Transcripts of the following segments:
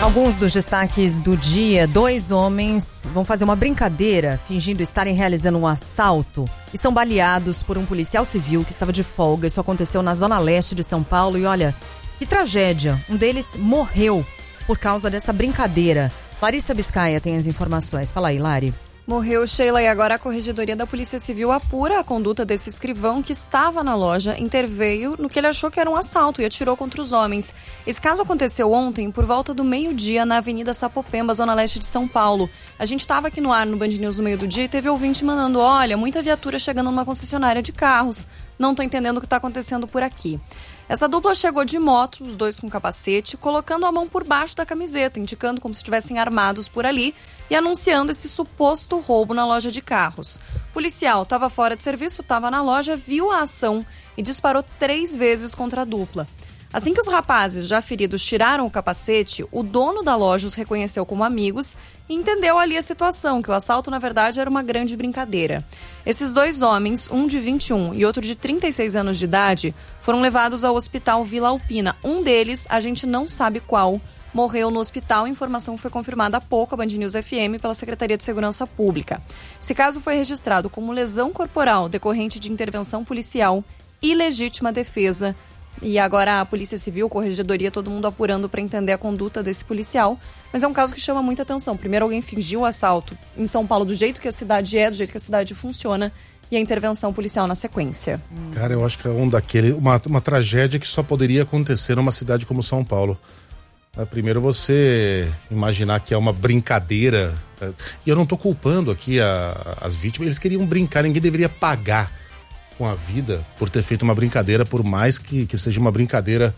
Alguns dos destaques do dia: 2 homens vão fazer uma brincadeira fingindo estarem realizando um assalto e são baleados por um policial civil que estava de folga. Isso aconteceu na zona leste de São Paulo e olha, que tragédia. Um deles morreu por causa dessa brincadeira. Larissa Biscaia tem as informações. Fala aí, Lari. Morreu, Sheila, e agora a Corregedoria da Polícia Civil apura a conduta desse escrivão que estava na loja, interveio no que ele achou que era um assalto e atirou contra os homens. Esse caso aconteceu ontem, por volta do meio-dia, na Avenida Sapopemba, zona leste de São Paulo. A gente estava aqui no ar, no Band News, no meio do dia, e teve ouvinte mandando, olha, muita viatura chegando numa concessionária de carros, não estou entendendo o que está acontecendo por aqui. Essa dupla chegou de moto, os dois com capacete, colocando a mão por baixo da camiseta, indicando como se estivessem armados por ali e anunciando esse suposto roubo na loja de carros. O policial estava fora de serviço, estava na loja, viu a ação e disparou 3 vezes contra a dupla. Assim que os rapazes já feridos tiraram o capacete, o dono da loja os reconheceu como amigos e entendeu ali a situação, que o assalto na verdade era uma grande brincadeira. Esses 2 homens, um de 21 e outro de 36 anos de idade, foram levados ao hospital Vila Alpina. Um deles, a gente não sabe qual, morreu no hospital. A informação foi confirmada há pouco à Band News FM pela Secretaria de Segurança Pública. Esse caso foi registrado como lesão corporal decorrente de intervenção policial e legítima defesa. E agora a Polícia Civil, Corregedoria, todo mundo apurando para entender a conduta desse policial. Mas é um caso que chama muita atenção. Primeiro, alguém fingiu o assalto em São Paulo do jeito que a cidade é, do jeito que a cidade funciona, e a intervenção policial na sequência. Cara, eu acho que é uma tragédia que só poderia acontecer numa cidade como São Paulo. Primeiro você imaginar que é uma brincadeira, e eu não estou culpando aqui as vítimas, eles queriam brincar, ninguém deveria pagar com a vida por ter feito uma brincadeira, por mais que seja uma brincadeira,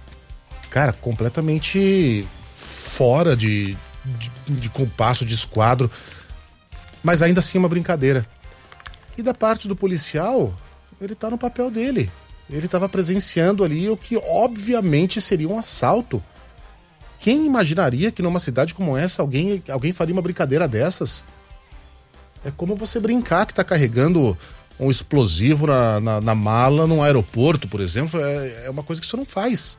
cara, completamente fora de compasso, de esquadro, mas ainda assim é uma brincadeira. E da parte do policial, ele tá no papel dele, ele estava presenciando ali o que obviamente seria um assalto. Quem imaginaria que numa cidade como essa alguém faria uma brincadeira dessas? É como você brincar que tá carregando um explosivo na mala num aeroporto, por exemplo. É uma coisa que você não faz.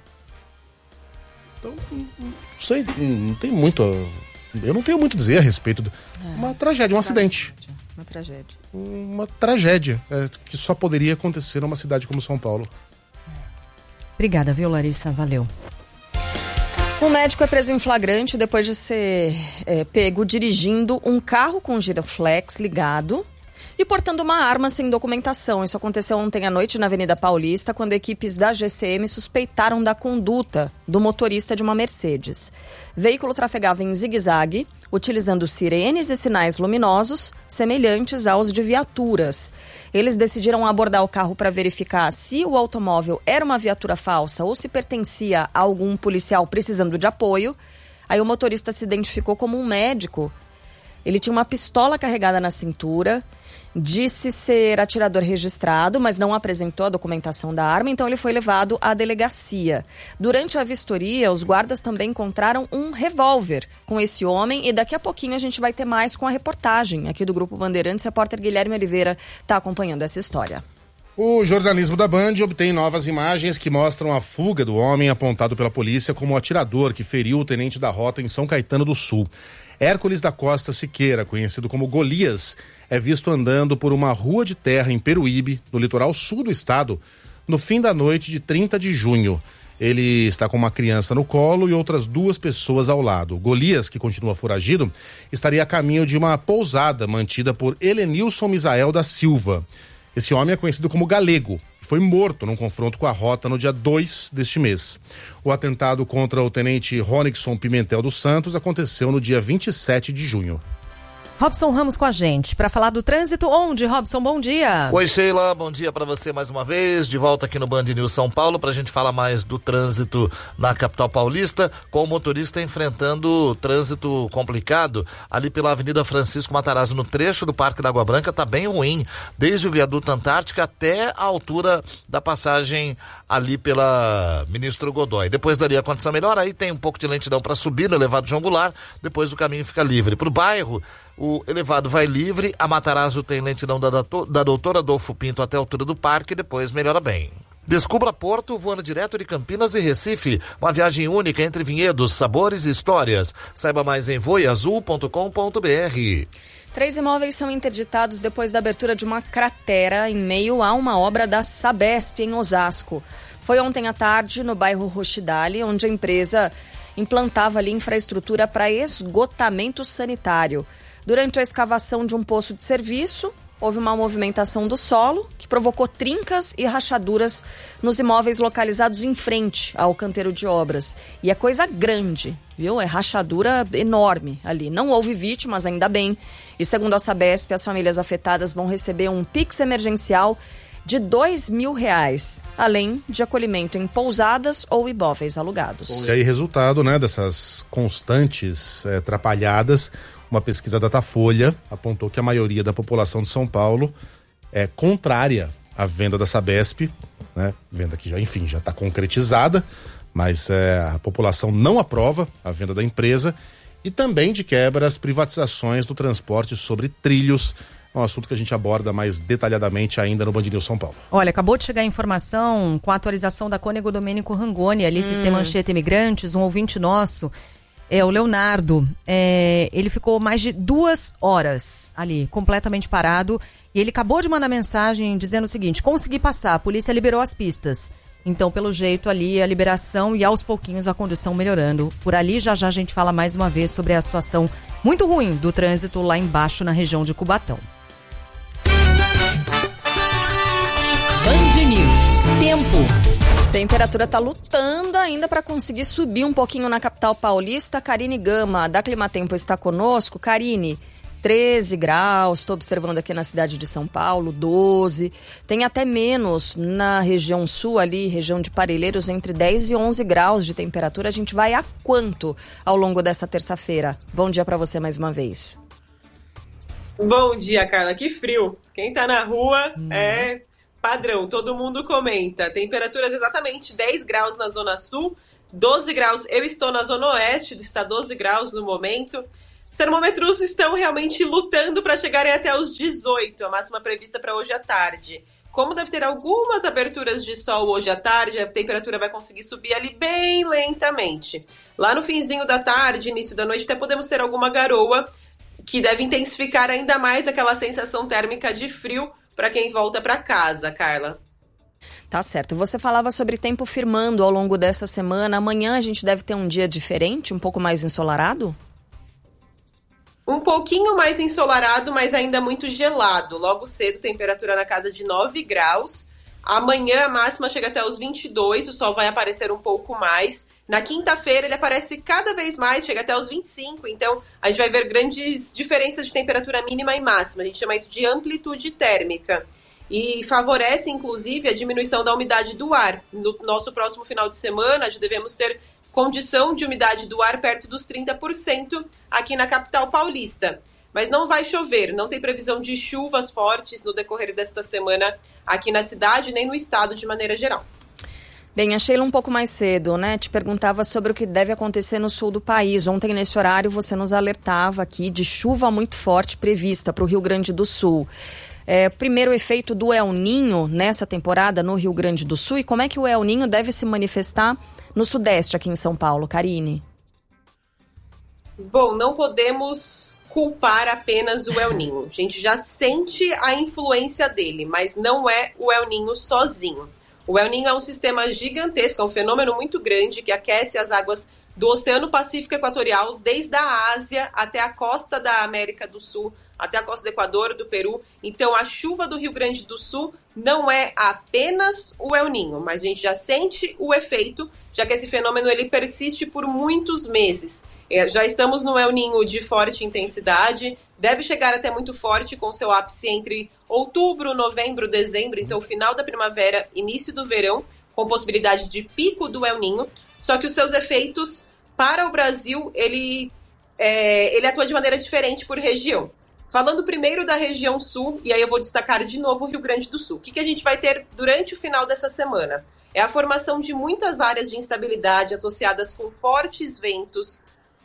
Então, não sei, não tem muito. Eu não tenho muito a dizer a respeito de uma tragédia, um acidente. Uma tragédia. Uma tragédia que só poderia acontecer numa cidade como São Paulo. Obrigada, viu, Larissa? Valeu. Um médico é preso em flagrante depois de ser pego dirigindo um carro com giroflex ligado e portando uma arma sem documentação. Isso aconteceu ontem à noite na Avenida Paulista, quando equipes da GCM suspeitaram da conduta do motorista de uma Mercedes. O veículo trafegava em zigue-zague, utilizando sirenes e sinais luminosos semelhantes aos de viaturas. Eles decidiram abordar o carro para verificar se o automóvel era uma viatura falsa ou se pertencia a algum policial precisando de apoio. Aí o motorista se identificou como um médico. Ele tinha uma pistola carregada na cintura, disse ser atirador registrado, mas não apresentou a documentação da arma, então ele foi levado à delegacia. Durante a vistoria, os guardas também encontraram um revólver com esse homem e daqui a pouquinho a gente vai ter mais com a reportagem aqui do Grupo Bandeirantes. O repórter Guilherme Oliveira está acompanhando essa história. O jornalismo da Band obtém novas imagens que mostram a fuga do homem apontado pela polícia como o atirador que feriu o tenente da rota em São Caetano do Sul. Hércules da Costa Siqueira, conhecido como Golias, é visto andando por uma rua de terra em Peruíbe, no litoral sul do estado, no fim da noite de 30 de junho. Ele está com uma criança no colo e outras 2 pessoas ao lado. Golias, que continua foragido, estaria a caminho de uma pousada mantida por Helenilson Misael da Silva. Esse homem é conhecido como Galego e foi morto num confronto com a rota no dia 2 deste mês. O atentado contra o tenente Ronixon Pimentel dos Santos aconteceu no dia 27 de junho. Robson Ramos com a gente para falar do trânsito. Onde, Robson? Bom dia. Oi, Sheila, bom dia para você mais uma vez, de volta aqui no Band News São Paulo pra gente falar mais do trânsito na capital paulista, com o motorista enfrentando trânsito complicado ali pela Avenida Francisco Matarazzo, no trecho do Parque da Água Branca. Tá bem ruim, desde o viaduto Antártica até a altura da passagem ali pela Ministro Godoy. Depois dali a condição melhor, aí tem um pouco de lentidão para subir no elevado João Goulart, depois o caminho fica livre. Pro bairro, o elevado vai livre, a Matarazzo tem lentidão da Doutor Adolfo Pinto até a altura do parque e depois melhora bem. Descubra Porto voando direto de Campinas e Recife. Uma viagem única entre vinhedos, sabores e histórias. Saiba mais em voiazul.com.br. 3 imóveis são interditados depois da abertura de uma cratera em meio a uma obra da Sabesp em Osasco. Foi ontem à tarde no bairro Rochidale, onde a empresa implantava ali infraestrutura para esgotamento sanitário. Durante a escavação de um poço de serviço, houve uma movimentação do solo que provocou trincas e rachaduras nos imóveis localizados em frente ao canteiro de obras. E é coisa grande, viu? É rachadura enorme ali. Não houve vítimas, ainda bem. E segundo a Sabesp, as famílias afetadas vão receber um Pix emergencial de R$2.000, além de acolhimento em pousadas ou imóveis alugados. E aí, resultado, né, dessas constantes atrapalhadas, uma pesquisa Datafolha apontou que a maioria da população de São Paulo é contrária à venda da Sabesp, né? Venda que já está concretizada, mas a população não aprova a venda da empresa, e também de quebra as privatizações do transporte sobre trilhos. É um assunto que a gente aborda mais detalhadamente ainda no Band News São Paulo. Olha, acabou de chegar a informação com a atualização da Cônego Domênico Rangoni, ali, Sistema Anchieta Imigrantes, um ouvinte nosso, o Leonardo, ele ficou mais de 2 horas ali, completamente parado, e ele acabou de mandar mensagem dizendo o seguinte: consegui passar, a polícia liberou as pistas. Então, pelo jeito ali, a liberação e aos pouquinhos a condição melhorando. Por ali, já a gente fala mais uma vez sobre a situação muito ruim do trânsito lá embaixo na região de Cubatão. Band News. Tempo. Temperatura está lutando ainda para conseguir subir um pouquinho na capital paulista. Karine Gama, da Climatempo, está conosco. Karine, 13 graus, estou observando aqui na cidade de São Paulo, 12. Tem até menos na região sul ali, região de Parelheiros, entre 10 e 11 graus de temperatura. A gente vai a quanto ao longo dessa terça-feira? Bom dia para você mais uma vez. Bom dia, Carla. Que frio. Quem tá na rua é padrão, todo mundo comenta. Temperaturas exatamente 10 graus na zona sul, 12 graus. Eu estou na zona oeste, está 12 graus no momento. Os termômetros estão realmente lutando para chegarem até os 18, a máxima prevista para hoje à tarde. Como deve ter algumas aberturas de sol hoje à tarde, a temperatura vai conseguir subir ali bem lentamente. Lá no finzinho da tarde, início da noite, até podemos ter alguma garoa, que deve intensificar ainda mais aquela sensação térmica de frio para quem volta para casa, Carla. Tá certo. Você falava sobre tempo firmando ao longo dessa semana. Amanhã a gente deve ter um dia diferente, um pouco mais ensolarado? Um pouquinho mais ensolarado, mas ainda muito gelado. Logo cedo, temperatura na casa de 9 graus. Amanhã a máxima chega até os 22, o sol vai aparecer um pouco mais. Na quinta-feira ele aparece cada vez mais, chega até os 25. Então a gente vai ver grandes diferenças de temperatura mínima e máxima. A gente chama isso de amplitude térmica. E favorece, inclusive, a diminuição da umidade do ar. No nosso próximo final de semana, já devemos ter condição de umidade do ar perto dos 30% aqui na capital paulista. Mas não vai chover, não tem previsão de chuvas fortes no decorrer desta semana aqui na cidade, nem no estado de maneira geral. Bem, a Sheila um pouco mais cedo, né, te perguntava sobre o que deve acontecer no sul do país. Ontem, nesse horário, você nos alertava aqui de chuva muito forte prevista para o Rio Grande do Sul. Primeiro efeito do El Niño nessa temporada no Rio Grande do Sul, e como é que o El Niño deve se manifestar no sudeste aqui em São Paulo, Karine? Bom, não podemos culpar apenas o El Niño. A gente já sente a influência dele, mas não é o El Niño sozinho. O El Niño é um sistema gigantesco, é um fenômeno muito grande que aquece as águas do Oceano Pacífico Equatorial, desde a Ásia até a costa da América do Sul, até a costa do Equador, do Peru. Então a chuva do Rio Grande do Sul não é apenas o El Niño, mas a gente já sente o efeito, já que esse fenômeno ele persiste por muitos meses. Já estamos no El Niño de forte intensidade, deve chegar até muito forte com seu ápice entre outubro, novembro, dezembro, então final da primavera, início do verão, com possibilidade de pico do El Niño, só que os seus efeitos para o Brasil, ele atua de maneira diferente por região. Falando primeiro da região sul, e aí eu vou destacar de novo o Rio Grande do Sul. O que a gente vai ter durante o final dessa semana? É a formação de muitas áreas de instabilidade associadas com fortes ventos,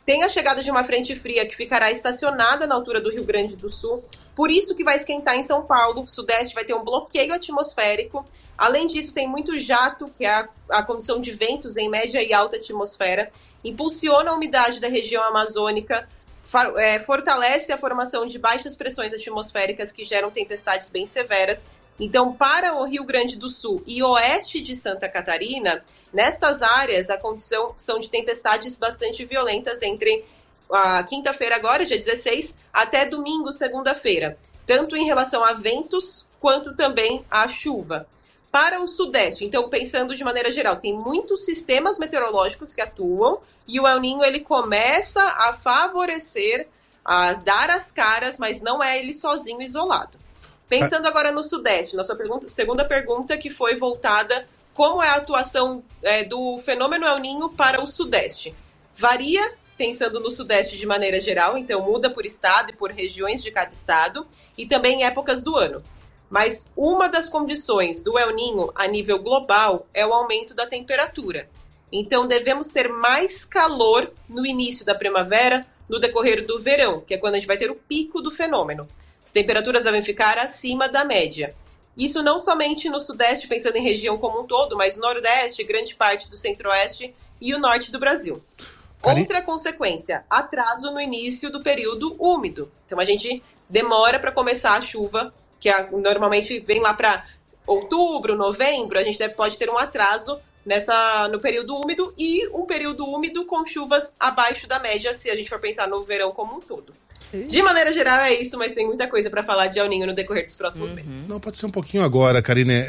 Tem a chegada de uma frente fria que ficará estacionada na altura do Rio Grande do Sul, por isso que vai esquentar em São Paulo. O Sudeste vai ter um bloqueio atmosférico. Além disso, tem muito jato, que é a condição de ventos em média e alta atmosfera, impulsiona a umidade da região amazônica, fortalece a formação de baixas pressões atmosféricas que geram tempestades bem severas. Então, para o Rio Grande do Sul e oeste de Santa Catarina, nestas áreas, a condição são de tempestades bastante violentas entre a quinta-feira agora, dia 16, até domingo, segunda-feira, tanto em relação a ventos quanto também a chuva. Para o Sudeste, então, pensando de maneira geral, tem muitos sistemas meteorológicos que atuam e o El Niño ele começa a favorecer, a dar as caras, mas não é ele sozinho, isolado. Pensando agora no Sudeste, nossa segunda pergunta que foi voltada, como é a atuação do fenômeno El Niño para o Sudeste? Varia, pensando no Sudeste de maneira geral, então muda por estado e por regiões de cada estado, e também em épocas do ano. Mas uma das condições do El Niño a nível global é o aumento da temperatura. Então devemos ter mais calor no início da primavera, no decorrer do verão, que é quando a gente vai ter o pico do fenômeno. As temperaturas devem ficar acima da média. Isso não somente no Sudeste, pensando em região como um todo, mas no Nordeste, grande parte do Centro-Oeste e o Norte do Brasil. Outra consequência, atraso no início do período úmido. Então a gente demora para começar a chuva, que normalmente vem lá para outubro, novembro, a gente pode ter um atraso no período úmido e um período úmido com chuvas abaixo da média, se a gente for pensar no verão como um todo. De maneira geral é isso, mas tem muita coisa para falar de El Niño no decorrer dos próximos meses. Não, pode ser um pouquinho agora, Karine.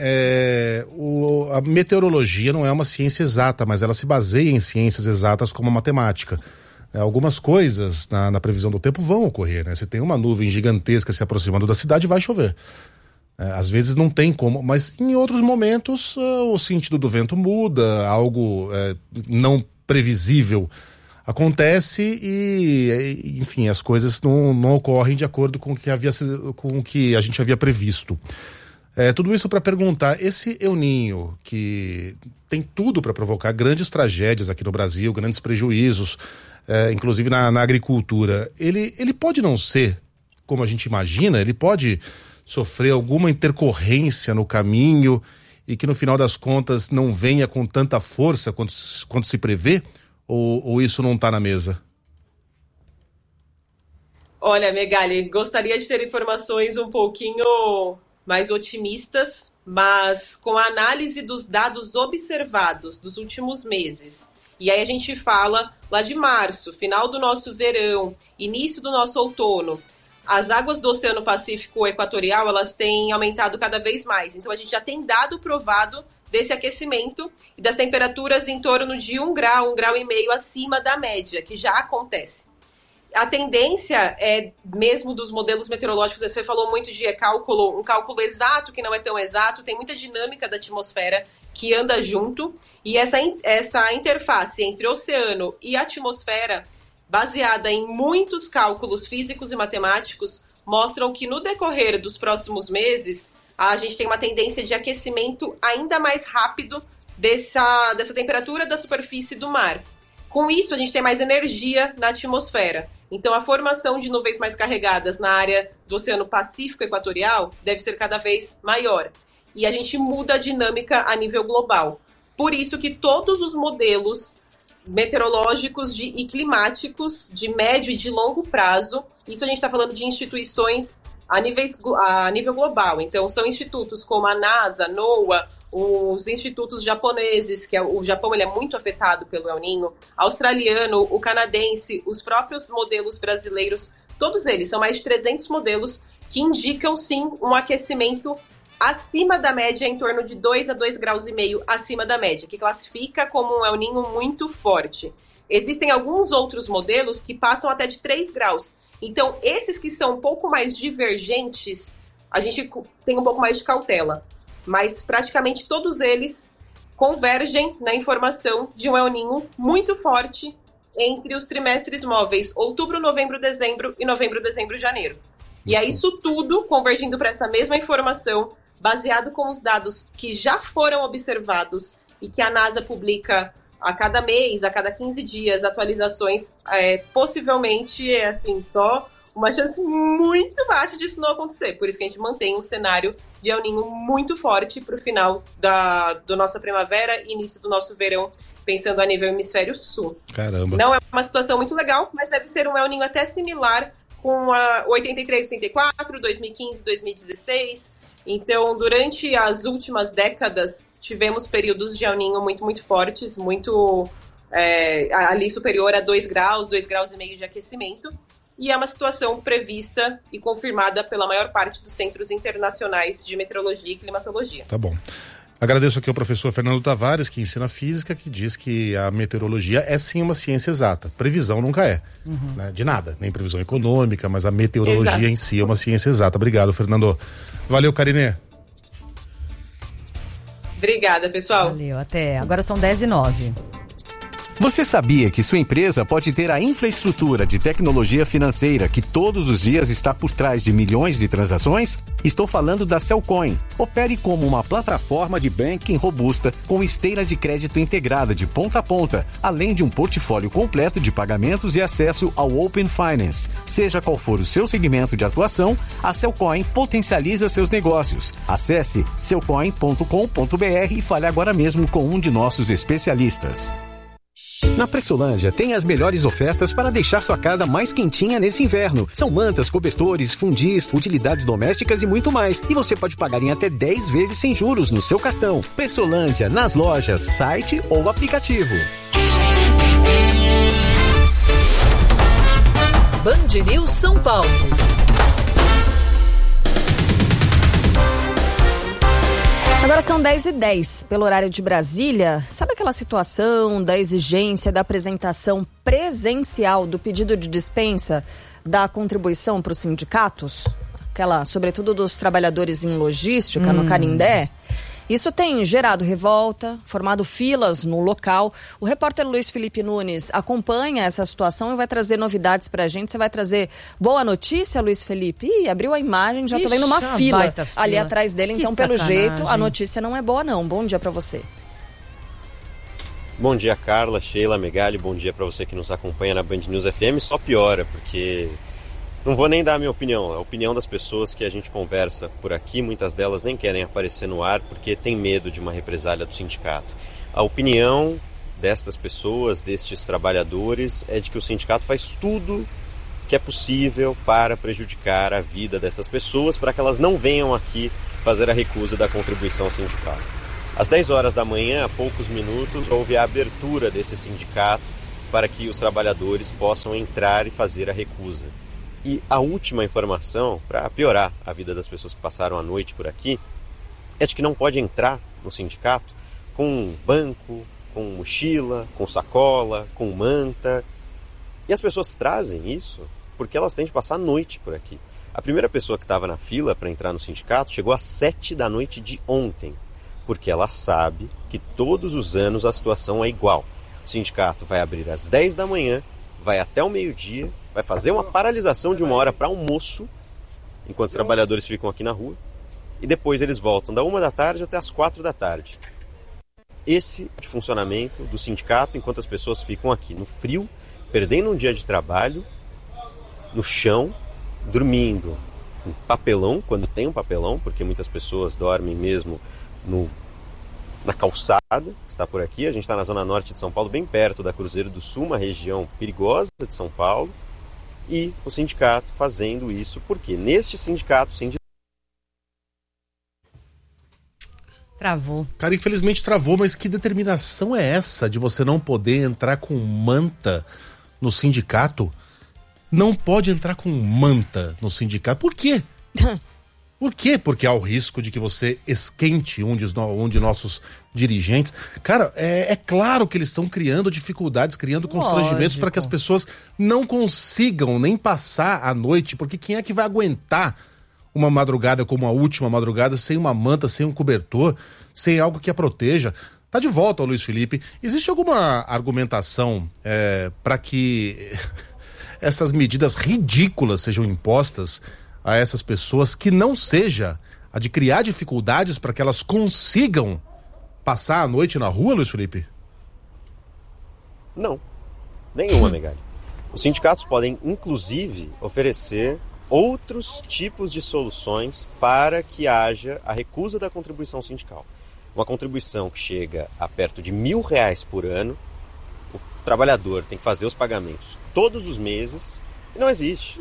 A meteorologia não é uma ciência exata, mas ela se baseia em ciências exatas como a matemática. Algumas coisas na previsão do tempo vão ocorrer, né? Você tem uma nuvem gigantesca se aproximando da cidade, vai chover. Às vezes não tem como, mas em outros momentos o sentido do vento muda, algo não previsível acontece e, enfim, as coisas não ocorrem de acordo com o que a gente havia previsto. Tudo isso para perguntar, esse El Niño, que tem tudo para provocar grandes tragédias aqui no Brasil, grandes prejuízos, inclusive na agricultura, ele pode não ser como a gente imagina? Ele pode sofrer alguma intercorrência no caminho e que no final das contas não venha com tanta força quanto se prevê? Ou isso não está na mesa? Olha, Megali, gostaria de ter informações um pouquinho mais otimistas, mas com a análise dos dados observados dos últimos meses. E aí a gente fala lá de março, final do nosso verão, início do nosso outono. As águas do Oceano Pacífico Equatorial, elas têm aumentado cada vez mais. Então a gente já tem dado provado desse aquecimento e das temperaturas em torno de 1 grau, 1,5 graus acima da média, que já acontece. A tendência é mesmo dos modelos meteorológicos, você falou muito de um cálculo exato que não é tão exato, tem muita dinâmica da atmosfera que anda junto, e essa interface entre oceano e atmosfera, baseada em muitos cálculos físicos e matemáticos, mostram que no decorrer dos próximos meses, a gente tem uma tendência de aquecimento ainda mais rápido dessa temperatura da superfície do mar. Com isso, a gente tem mais energia na atmosfera. Então, a formação de nuvens mais carregadas na área do Oceano Pacífico Equatorial deve ser cada vez maior. E a gente muda a dinâmica a nível global. Por isso que todos os modelos meteorológicos e climáticos de médio e de longo prazo, isso a gente está falando de instituições a nível global. Então, são institutos como a NASA, NOAA, os institutos japoneses, que o Japão ele é muito afetado pelo El Niño, australiano, o canadense, os próprios modelos brasileiros, todos eles, são mais de 300 modelos que indicam, sim, um aquecimento acima da média, em torno de 2 a 2,5 graus acima da média, que classifica como um El Niño muito forte. Existem alguns outros modelos que passam até de 3 graus. Então, esses que são um pouco mais divergentes, a gente tem um pouco mais de cautela. Mas praticamente todos eles convergem na informação de um El Niño muito forte entre os trimestres móveis outubro, novembro, dezembro e novembro, dezembro, janeiro. E é isso tudo convergindo para essa mesma informação, baseado com os dados que já foram observados e que a NASA publica a cada mês, a cada 15 dias, atualizações, possivelmente assim, só uma chance muito baixa disso não acontecer. Por isso que a gente mantém um cenário de El Niño muito forte para o final da nossa primavera e início do nosso verão, pensando a nível hemisfério sul. Caramba. Não é uma situação muito legal, mas deve ser um El Niño até similar com a 83, 84, 2015, 2016. Então, durante as últimas décadas, tivemos períodos de El Niño muito, muito fortes, muito ali superior a 2 graus, 2,5 graus de aquecimento. E é uma situação prevista e confirmada pela maior parte dos centros internacionais de meteorologia e climatologia. Tá bom. Agradeço aqui ao professor Fernando Tavares, que ensina física, que diz que a meteorologia é sim uma ciência exata. Previsão nunca é, né? De nada, nem previsão econômica, mas a meteorologia em si é uma ciência exata. Obrigado, Fernando. Valeu, Karine. Obrigada, pessoal. Valeu, até. Agora são 10h09. Você sabia que sua empresa pode ter a infraestrutura de tecnologia financeira que todos os dias está por trás de milhões de transações? Estou falando da Cellcoin. Opere como uma plataforma de banking robusta com esteira de crédito integrada de ponta a ponta, além de um portfólio completo de pagamentos e acesso ao Open Finance. Seja qual for o seu segmento de atuação, a Cellcoin potencializa seus negócios. Acesse cellcoin.com.br e fale agora mesmo com um de nossos especialistas. Na Pressolândia tem as melhores ofertas para deixar sua casa mais quentinha nesse inverno. São mantas, cobertores, fundis, utilidades domésticas e muito mais. E você pode pagar em até 10 vezes sem juros no seu cartão. Pressolândia, nas lojas, site ou aplicativo. Band News São Paulo. Agora são 10h10, pelo horário de Brasília. Sabe aquela situação da exigência da apresentação presencial do pedido de dispensa da contribuição para os sindicatos? Aquela, sobretudo dos trabalhadores em logística, no Canindé. Isso tem gerado revolta, formado filas no local. O repórter Luiz Felipe Nunes acompanha essa situação e vai trazer novidades pra gente. Você vai trazer boa notícia, Luiz Felipe? Ih, abriu a imagem, já tô vendo uma fila ali atrás dele. Então, pelo jeito, a notícia não é boa não. Bom dia pra você. Bom dia, Carla, Sheila, Megali. Bom dia pra você que nos acompanha na Band News FM. Só piora, porque... não vou nem dar a minha opinião, a opinião das pessoas que a gente conversa por aqui, muitas delas nem querem aparecer no ar porque tem medo de uma represália do sindicato. A opinião destas pessoas, destes trabalhadores, é de que o sindicato faz tudo que é possível para prejudicar a vida dessas pessoas, para que elas não venham aqui fazer a recusa da contribuição sindical. Às 10 horas da manhã, há poucos minutos, houve a abertura desse sindicato para que os trabalhadores possam entrar e fazer a recusa. E a última informação, para piorar a vida das pessoas que passaram a noite por aqui, é de que não pode entrar no sindicato com banco, com mochila, com sacola, com manta. E as pessoas trazem isso porque elas têm de passar a noite por aqui. A primeira pessoa que estava na fila para entrar no sindicato chegou às 7 da noite de ontem, porque ela sabe que todos os anos a situação é igual. O sindicato vai abrir às 10 da manhã, vai até o meio-dia, vai fazer uma paralisação de 1 hora para almoço, enquanto os trabalhadores ficam aqui na rua, e depois eles voltam da 1 da tarde até as 4 da tarde. Esse é o funcionamento do sindicato enquanto as pessoas ficam aqui no frio, perdendo um dia de trabalho, no chão, dormindo em papelão, quando tem um papelão, porque muitas pessoas dormem mesmo na calçada que está por aqui. A gente está na zona norte de São Paulo, bem perto da Cruzeiro do Sul, uma região perigosa de São Paulo. E o sindicato fazendo isso, porque neste sindicato... Travou. Cara, infelizmente travou, mas que determinação é essa de você não poder entrar com manta no sindicato? Não pode entrar com manta no sindicato. Por quê? Por quê? Porque há o risco de que você esquente um de nossos dirigentes. Cara, é claro que eles estão criando dificuldades, criando constrangimentos para que as pessoas não consigam nem passar a noite, porque quem é que vai aguentar uma madrugada como a última madrugada sem uma manta, sem um cobertor, sem algo que a proteja? Tá de volta, Luiz Felipe. Existe alguma argumentação para que essas medidas ridículas sejam impostas a essas pessoas que não seja a de criar dificuldades para que elas consigam passar a noite na rua, Luiz Felipe? Não. Nenhuma, Megali. Os sindicatos podem, inclusive, oferecer outros tipos de soluções para que haja a recusa da contribuição sindical. Uma contribuição que chega a perto de R$1.000 por ano, o trabalhador tem que fazer os pagamentos todos os meses, e não existe.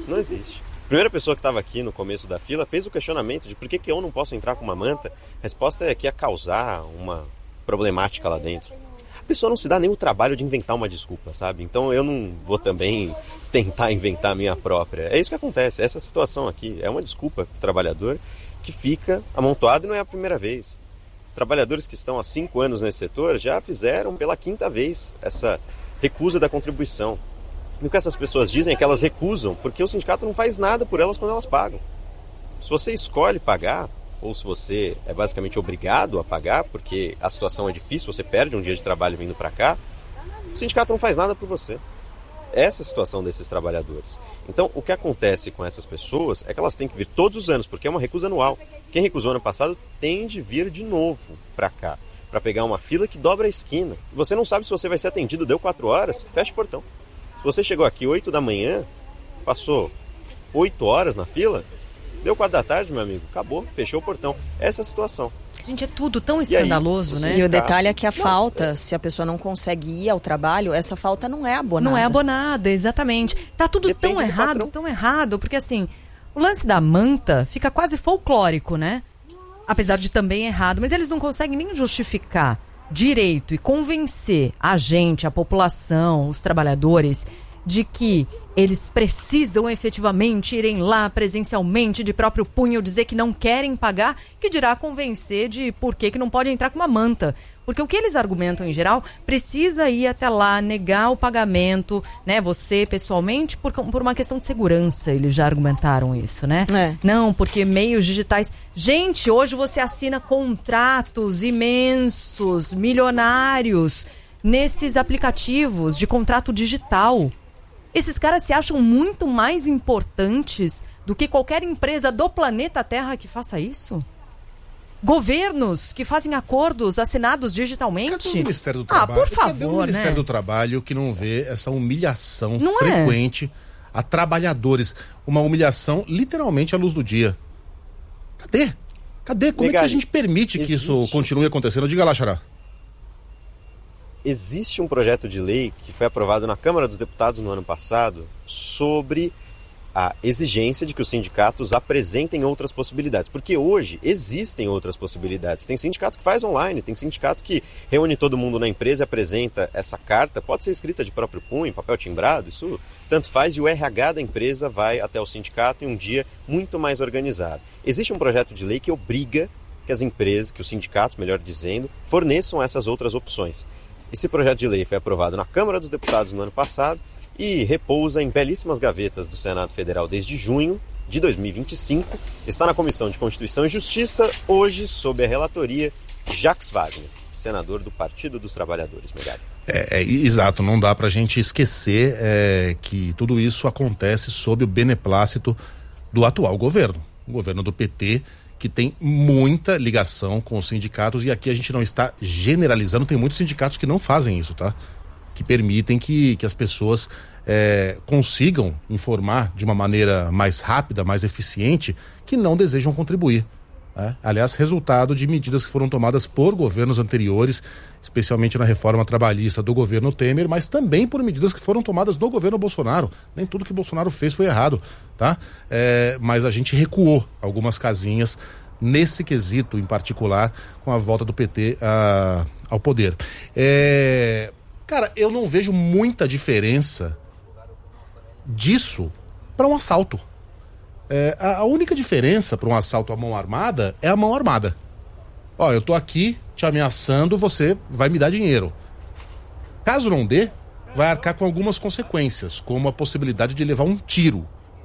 A primeira pessoa que estava aqui no começo da fila fez o questionamento de por que eu não posso entrar com uma manta. A resposta é que ia causar uma problemática lá dentro. A pessoa não se dá nem o trabalho de inventar uma desculpa, sabe? Então eu não vou também tentar inventar a minha própria. É isso que acontece. Essa situação aqui é uma desculpa para o trabalhador que fica amontoado e não é a primeira vez. Trabalhadores que estão há 5 anos nesse setor já fizeram pela 5ª vez essa recusa da contribuição. E o que essas pessoas dizem é que elas recusam porque o sindicato não faz nada por elas quando elas pagam. Se você escolhe pagar, ou se você é basicamente obrigado a pagar, porque a situação é difícil, você perde um dia de trabalho vindo para cá, o sindicato não faz nada por você. Essa é a situação desses trabalhadores. Então, o que acontece com essas pessoas é que elas têm que vir todos os anos, porque é uma recusa anual. Quem recusou ano passado tem de vir de novo para cá, para pegar uma fila que dobra a esquina. Você não sabe se você vai ser atendido, deu 4 horas, fecha o portão. Se você chegou aqui 8 da manhã, passou 8 horas na fila, deu 4 da tarde, meu amigo, acabou, fechou o portão. Essa é a situação. Gente, é tudo tão escandaloso, né? E o detalhe é que a falta, se a pessoa não consegue ir ao trabalho, essa falta não é abonada. Não é abonada, exatamente. Tá tudo Depende tão errado, porque assim, o lance da manta fica quase folclórico, né? Apesar de também errado, mas eles não conseguem nem justificar direito e convencer a gente, a população, os trabalhadores, de que eles precisam efetivamente irem lá presencialmente de próprio punho dizer que não querem pagar, que dirá convencer de por que não pode entrar com uma manta. Porque o que eles argumentam em geral, precisa ir até lá, negar o pagamento, né? Você pessoalmente, por uma questão de segurança, eles já argumentaram isso, né? Não, porque meios digitais... Gente, hoje você assina contratos imensos, milionários, nesses aplicativos de contrato digital. Esses caras se acham muito mais importantes do que qualquer empresa do planeta Terra que faça isso? Governos que fazem acordos assinados digitalmente? Cadê o Ministério do Trabalho? Por favor, cadê o Ministério do Trabalho que não vê essa humilhação frequente a trabalhadores? Uma humilhação literalmente à luz do dia. Cadê? Como é que a gente permite que isso continue acontecendo? Diga lá, Xará. Existe um projeto de lei que foi aprovado na Câmara dos Deputados no ano passado sobre a exigência de que os sindicatos apresentem outras possibilidades. Porque hoje existem outras possibilidades. Tem sindicato que faz online, tem sindicato que reúne todo mundo na empresa e apresenta essa carta. Pode ser escrita de próprio punho, em papel timbrado, isso tanto faz. E o RH da empresa vai até o sindicato em um dia muito mais organizado. Existe um projeto de lei que obriga que as empresas, que os sindicatos, melhor dizendo, forneçam essas outras opções. Esse projeto de lei foi aprovado na Câmara dos Deputados no ano passado e repousa em belíssimas gavetas do Senado Federal desde junho de 2025. Está na Comissão de Constituição e Justiça, hoje sob a relatoria de Jacques Wagner, senador do Partido dos Trabalhadores. Megali. Exato, não dá pra gente esquecer que tudo isso acontece sob o beneplácito do atual governo, o governo do PT, que tem muita ligação com os sindicatos, e aqui a gente não está generalizando, tem muitos sindicatos que não fazem isso, tá? Que permitem que as pessoas consigam informar de uma maneira mais rápida, mais eficiente, que não desejam contribuir. Né? Aliás, resultado de medidas que foram tomadas por governos anteriores, especialmente na reforma trabalhista do governo Temer, mas também por medidas que foram tomadas no governo Bolsonaro. Nem tudo que Bolsonaro fez foi errado, tá? Mas a gente recuou algumas casinhas nesse quesito em particular com a volta do PT ao poder. Cara, eu não vejo muita diferença disso para um assalto. A única diferença para um assalto à mão armada é a mão armada. Ó, eu tô aqui te ameaçando, você vai me dar dinheiro. Caso não dê, vai arcar com algumas consequências, como a possibilidade de levar um tiro.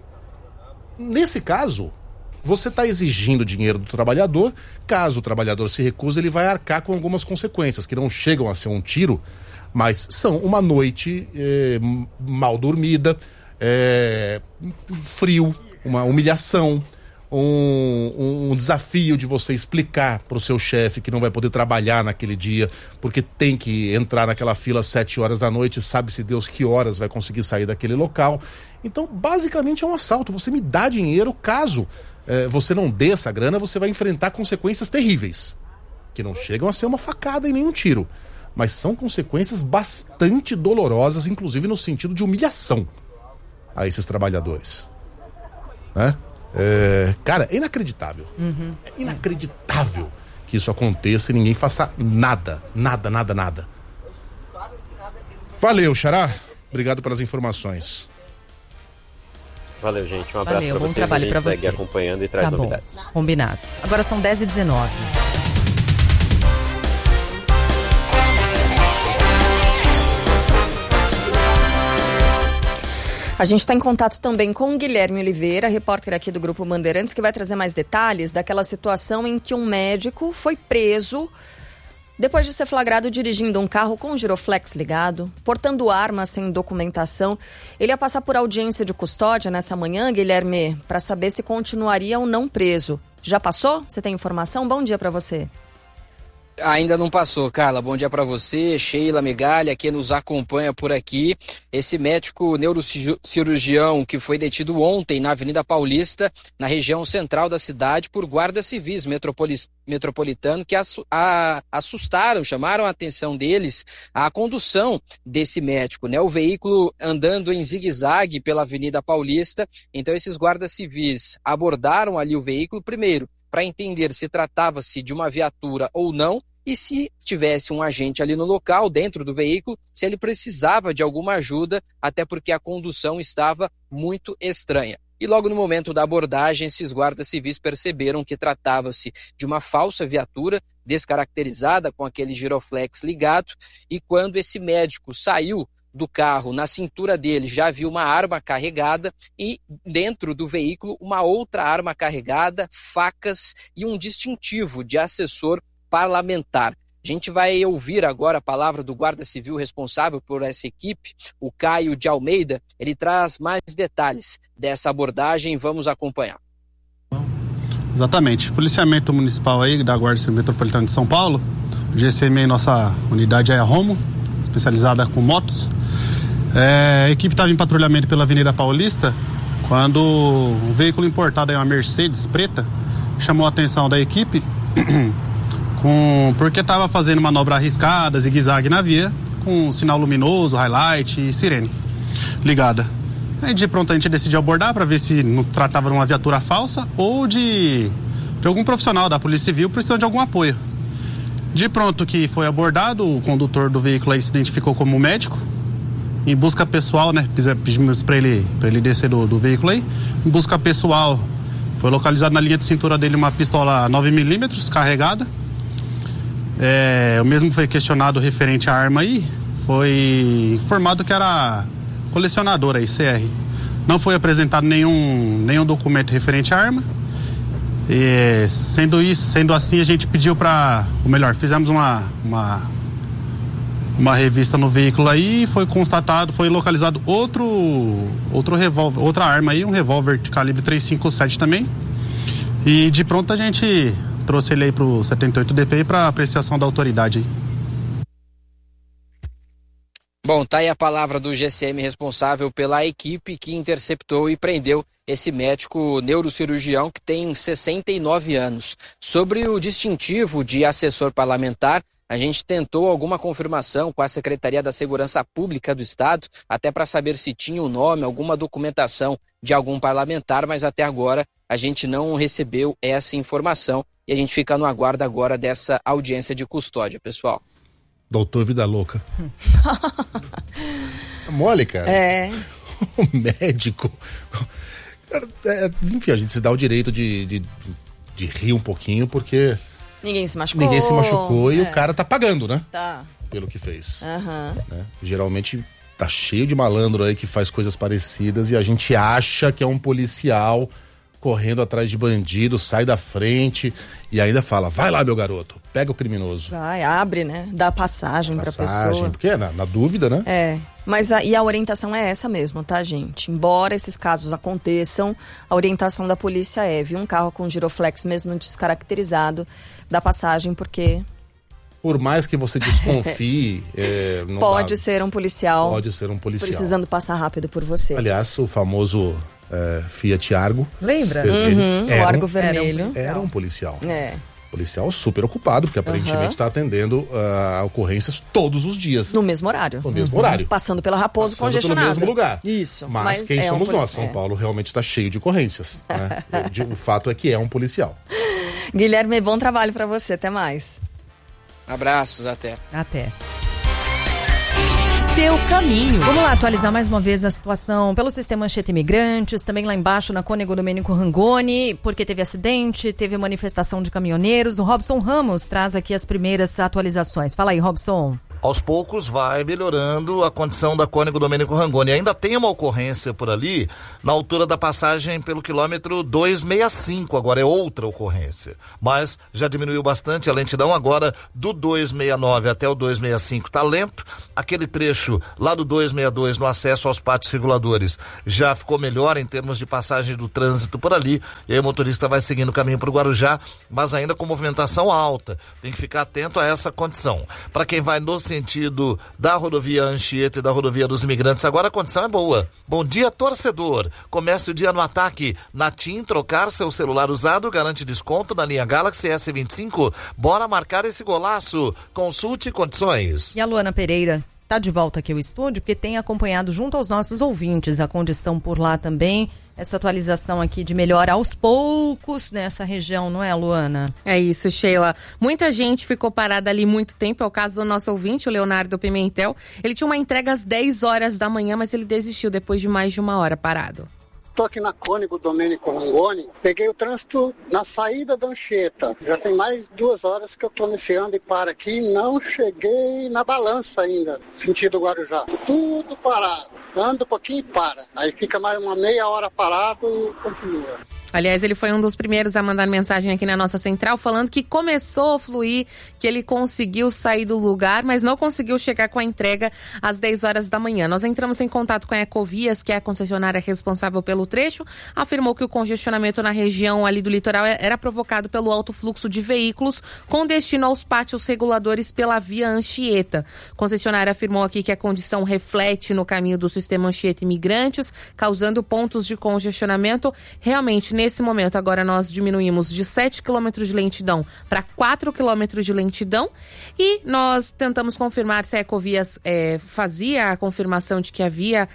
Nesse caso, você está exigindo dinheiro do trabalhador. Caso o trabalhador se recuse, ele vai arcar com algumas consequências, que não chegam a ser um tiro, mas são uma noite mal dormida, frio, uma humilhação, um desafio de você explicar pro seu chefe que não vai poder trabalhar naquele dia, porque tem que entrar naquela fila às 7 horas da noite, sabe-se Deus que horas vai conseguir sair daquele local. Então, basicamente é um assalto. Você me dá dinheiro, caso você não dê essa grana, você vai enfrentar consequências terríveis, que não chegam a ser uma facada e nem um tiro, mas são consequências bastante dolorosas, inclusive no sentido de humilhação a esses trabalhadores, né? Cara, é inacreditável. É inacreditável que isso aconteça e ninguém faça nada. Valeu, Xará. Obrigado pelas informações. Valeu, gente. Um abraço pra bom vocês. trabalho A gente pra segue você. acompanhando e traz Tá novidades. bom, combinado. Agora são 10h19. A gente está em contato também com o Guilherme Oliveira, repórter aqui do Grupo Bandeirantes, que vai trazer mais detalhes daquela situação em que um médico foi preso depois de ser flagrado dirigindo um carro com giroflex ligado, portando arma sem documentação. Ele ia passar por audiência de custódia nessa manhã, Guilherme, para saber se continuaria ou não preso. Já passou? Você tem informação? Bom dia para você. Ainda não passou, Carla. Bom dia para você, Sheila Megalha, que nos acompanha por aqui. Esse médico neurocirurgião que foi detido ontem na Avenida Paulista, na região central da cidade, por guardas civis metropolitanos que assustaram, chamaram a atenção deles a condução desse médico, né? O veículo andando em zigue-zague pela Avenida Paulista. Então esses guardas civis abordaram ali o veículo primeiro para entender se tratava-se de uma viatura ou não, e se tivesse um agente ali no local, dentro do veículo, se ele precisava de alguma ajuda, até porque a condução estava muito estranha. E logo no momento da abordagem, esses guardas civis perceberam que tratava-se de uma falsa viatura, descaracterizada, com aquele giroflex ligado, e quando esse médico saiu do carro, na cintura dele já viu uma arma carregada e dentro do veículo uma outra arma carregada, facas e um distintivo de assessor parlamentar. A gente vai ouvir agora a palavra do guarda civil responsável por essa equipe, o Caio de Almeida. Ele traz mais detalhes dessa abordagem, vamos acompanhar. Exatamente, policiamento municipal aí da Guarda Civil Metropolitana de São Paulo, o GCM, nossa unidade é a Romo, especializada com motos. A equipe estava em patrulhamento pela Avenida Paulista quando um veículo importado, uma Mercedes preta, chamou a atenção da equipe porque estava fazendo manobra arriscada, zigue-zague na via, com sinal luminoso, highlight e sirene ligada. Aí de pronto a gente decidiu abordar para ver se não tratava de uma viatura falsa ou de algum profissional da Polícia Civil precisando de algum apoio. De pronto que foi abordado, o condutor do veículo aí se identificou como médico. Em busca pessoal, né? Pedimos para ele descer do veículo aí. Em busca pessoal, foi localizado na linha de cintura dele uma pistola 9mm carregada. O mesmo foi questionado referente à arma aí. Foi informado que era colecionadora aí, CR. Não foi apresentado nenhum documento referente à arma. Sendo assim, a gente pediu fizemos uma revista no veículo aí, foi localizado outro revólver, outra arma aí, um revólver de calibre 357 também. E de pronto a gente trouxe ele aí pro 78 DPI para apreciação da autoridade aí. Bom, tá aí a palavra do GCM responsável pela equipe que interceptou e prendeu esse médico neurocirurgião que tem 69 anos. Sobre o distintivo de assessor parlamentar, a gente tentou alguma confirmação com a Secretaria da Segurança Pública do Estado, até para saber se tinha o nome, alguma documentação de algum parlamentar, mas até agora a gente não recebeu essa informação e a gente fica no aguardo agora dessa audiência de custódia, pessoal. Doutor Vida Louca. Mole, cara. O médico. Cara, enfim, a gente se dá o direito de rir um pouquinho, porque ninguém se machucou e o cara tá pagando, né? Tá. Pelo que fez. Uhum. Né? Geralmente tá cheio de malandro aí que faz coisas parecidas e a gente acha que é um policial correndo atrás de bandido, sai da frente e ainda fala, vai lá meu garoto, pega o criminoso. Vai, abre, né? Dá passagem pra pessoa. Porque na dúvida, né? Mas a orientação é essa mesmo, tá, gente? Embora esses casos aconteçam, a orientação da polícia é vir um carro com giroflex mesmo descaracterizado da passagem, porque... Por mais que você desconfie... pode ser um policial. Pode ser um policial. Precisando passar rápido por você. Aliás, o famoso Fiat Argo. Lembra? O Argo vermelho. Era um policial. Policial super ocupado, porque aparentemente está atendendo ocorrências todos os dias. No mesmo horário. No mesmo horário. Passando pela Raposo congestionado. No mesmo lugar. Isso. Mas quem somos nós? São Paulo realmente está cheio de ocorrências. Né? O fato é que é um policial. Guilherme, bom trabalho para você. Até mais. Abraços, até. Até. Seu caminho. Vamos lá atualizar mais uma vez a situação pelo sistema Anchieta Imigrantes, também lá embaixo na Cônego Domênico Rangoni, porque teve acidente, teve manifestação de caminhoneiros. O Robson Ramos traz aqui as primeiras atualizações. Fala aí, Robson. Aos poucos vai melhorando a condição da Cônego Domênico Rangoni. Ainda tem uma ocorrência por ali, na altura da passagem pelo quilômetro 265, agora é outra ocorrência. Mas já diminuiu bastante a lentidão, agora do 269 até o 265 está lento. Aquele trecho lá do 262 no acesso aos pátios reguladores já ficou melhor em termos de passagem do trânsito por ali. E aí o motorista vai seguindo o caminho para o Guarujá, mas ainda com movimentação alta. Tem que ficar atento a essa condição. Para quem vai no sentido da rodovia Anchieta e da rodovia dos Imigrantes, agora a condição é boa. Bom dia, torcedor. Comece o dia no ataque. Na TIM, trocar seu celular usado garante desconto na linha Galaxy S25. Bora marcar esse golaço. Consulte condições. E a Luana Pereira está de volta aqui ao estúdio, porque tem acompanhado junto aos nossos ouvintes a condição por lá também. Essa atualização aqui de melhora aos poucos nessa região, não é, Luana? É isso, Sheila. Muita gente ficou parada ali muito tempo. É o caso do nosso ouvinte, o Leonardo Pimentel. Ele tinha uma entrega às 10 horas da manhã, mas ele desistiu depois de mais de 1 hora parado. Estou aqui na Cônego Domênico Rangoni, peguei o trânsito na saída da Anchieta. Já tem mais 2 horas que eu estou nesse ando e para aqui, não cheguei na balança ainda, sentido Guarujá. Tudo parado, anda um pouquinho e para. Aí fica mais uma meia hora parado e continua. Aliás, ele foi um dos primeiros a mandar mensagem aqui na nossa central, falando que começou a fluir, que ele conseguiu sair do lugar, mas não conseguiu chegar com a entrega às 10 horas da manhã. Nós entramos em contato com a Ecovias, que é a concessionária responsável pelo trecho, afirmou que o congestionamento na região ali do litoral era provocado pelo alto fluxo de veículos com destino aos pátios reguladores pela via Anchieta. A concessionária afirmou aqui que a condição reflete no caminho do sistema Anchieta Imigrantes, causando pontos de congestionamento. Realmente, nesse momento, agora nós diminuímos de 7 quilômetros de lentidão para 4 quilômetros de lentidão e nós tentamos confirmar se a Ecovias fazia a confirmação de que havia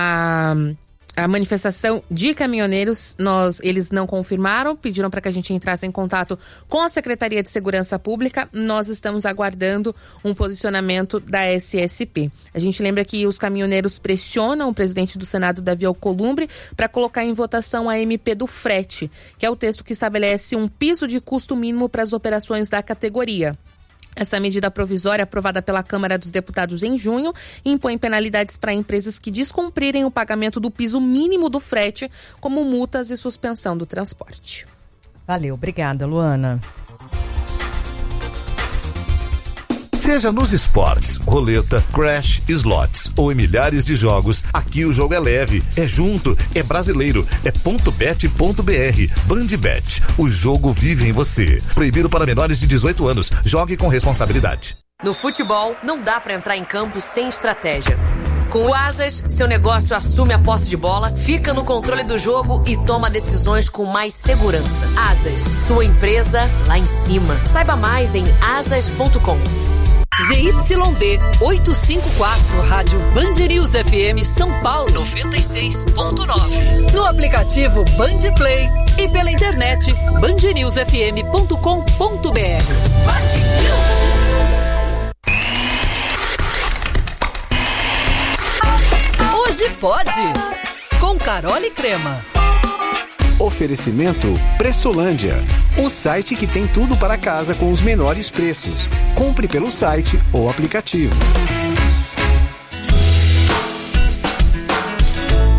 a manifestação de caminhoneiros. Eles não confirmaram, pediram para que a gente entrasse em contato com a Secretaria de Segurança Pública. Nós estamos aguardando um posicionamento da SSP. A gente lembra que os caminhoneiros pressionam o presidente do Senado, Davi Alcolumbre, para colocar em votação a MP do frete, que é o texto que estabelece um piso de custo mínimo para as operações da categoria. Essa medida provisória, aprovada pela Câmara dos Deputados em junho, impõe penalidades para empresas que descumprirem o pagamento do piso mínimo do frete, como multas e suspensão do transporte. Valeu, obrigada, Luana. Seja nos esportes, roleta, crash, slots ou em milhares de jogos, aqui o jogo é leve, é junto, é brasileiro, é .bet.br. Bandbet, o jogo vive em você. Proibido para menores de 18 anos. Jogue com responsabilidade. No futebol, não dá para entrar em campo sem estratégia. Com o Asas, seu negócio assume a posse de bola, fica no controle do jogo e toma decisões com mais segurança. Asas, sua empresa lá em cima. Saiba mais em asas.com. ZYD 854, Rádio Band News FM São Paulo 96.9. No aplicativo Band Play e pela internet bandnewsfm.com.br. Band News. Hoje pode, com Carol e Crema. Oferecimento Pressolândia, o site que tem tudo para casa com os menores preços. Compre pelo site ou aplicativo.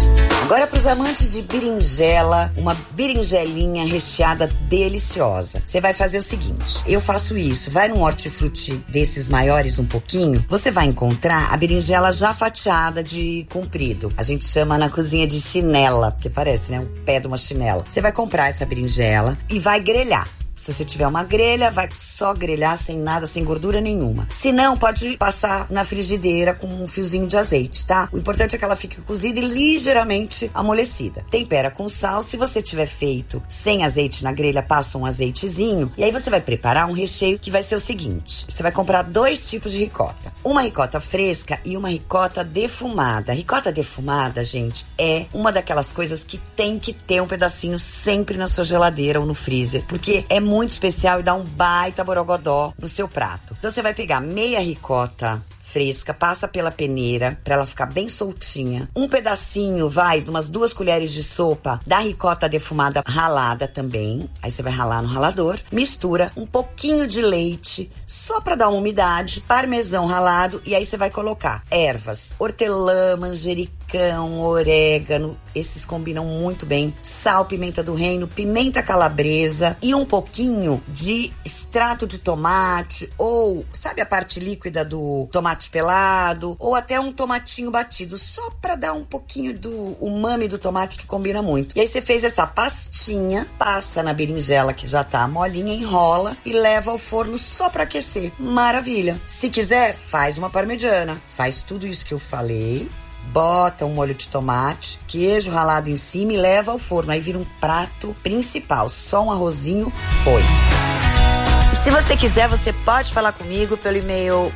Agora para os amantes de berinjela, uma berinjelinha recheada deliciosa. Você vai fazer o seguinte, eu faço isso, vai num hortifruti desses maiores um pouquinho, você vai encontrar a berinjela já fatiada de comprido. A gente chama na cozinha de chinela, porque parece, né, um pé de uma chinela. Você vai comprar essa berinjela e vai grelhar. Se você tiver uma grelha, vai só grelhar sem nada, sem gordura nenhuma. Se não, pode passar na frigideira com um fiozinho de azeite, tá? O importante é que ela fique cozida e ligeiramente amolecida. Tempera com sal. Se você tiver feito sem azeite na grelha, passa um azeitezinho. E aí você vai preparar um recheio que vai ser o seguinte. Você vai comprar 2 tipos de ricota. Uma ricota fresca e uma ricota defumada. A ricota defumada, gente, é uma daquelas coisas que tem que ter um pedacinho sempre na sua geladeira ou no freezer. Porque é muito especial e dá um baita borogodó no seu prato. Então você vai pegar meia ricota fresca, passa pela peneira pra ela ficar bem soltinha. Um pedacinho, de umas 2 colheres de sopa da ricota defumada ralada também. Aí você vai ralar no ralador. Mistura um pouquinho de leite, só pra dar uma umidade. Parmesão ralado. E aí você vai colocar ervas, hortelã, manjericão, orégano. Esses combinam muito bem. Sal, pimenta do reino, pimenta calabresa e um pouquinho de extrato de tomate ou, sabe a parte líquida do tomate pelado, ou até um tomatinho batido, só pra dar um pouquinho do umami do tomate, que combina muito. E aí você fez essa pastinha, passa na berinjela que já tá molinha, enrola e leva ao forno só pra aquecer. Maravilha! Se quiser, faz uma parmegiana. Faz tudo isso que eu falei, bota um molho de tomate, queijo ralado em cima e leva ao forno. Aí vira um prato principal, só um arrozinho, foi. E se você quiser, você pode falar comigo pelo e-mail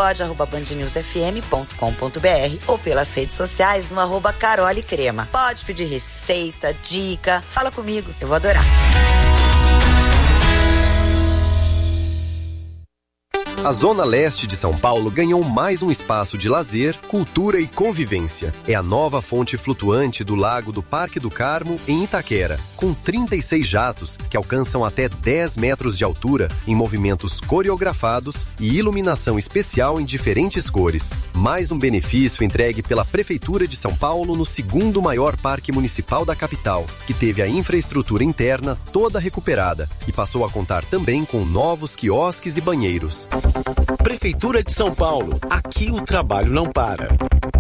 hojepod@bandnewsfm.com.br ou pelas redes sociais no @carolecrema. Pode pedir receita, dica, fala comigo, eu vou adorar. A Zona Leste de São Paulo ganhou mais um espaço de lazer, cultura e convivência. É a nova fonte flutuante do Lago do Parque do Carmo, em Itaquera, com 36 jatos que alcançam até 10 metros de altura, em movimentos coreografados e iluminação especial em diferentes cores. Mais um benefício entregue pela Prefeitura de São Paulo no 2º maior parque municipal da capital, que teve a infraestrutura interna toda recuperada e passou a contar também com novos quiosques e banheiros. Prefeitura de São Paulo. Aqui o trabalho não para.